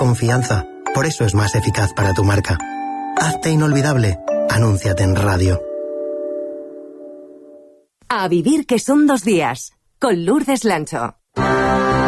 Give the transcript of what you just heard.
confianza. Por eso es más eficaz para tu marca. Hazte inolvidable. Anúnciate en radio. A vivir que son 2 días. Con Lourdes Lancho.